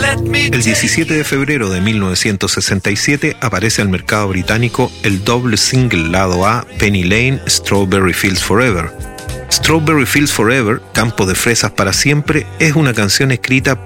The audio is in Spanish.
El 17 de febrero de 1967 aparece al mercado británico el doble single lado A Penny Lane, Strawberry Fields Forever. Strawberry Fields Forever, Campo de Fresas para Siempre, es una canción escrita